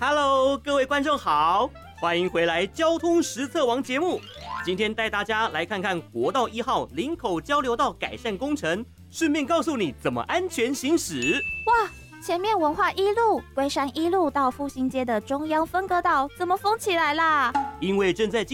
Hello， 各位观众好，欢迎回来《交通实测王》节目。今天带大家来看看国道1号林口交流道改善工程，顺便告诉你怎么安全行驶。 哇，前面文化一路、龟山一路到复兴街的中央分隔岛怎么封起来啦？ 因为正在